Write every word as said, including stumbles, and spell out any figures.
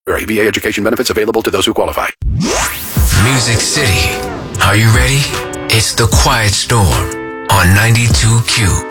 A B A education benefits available to those who qualify. Music City. Are you ready? It's The Quiet Storm on ninety-two Q.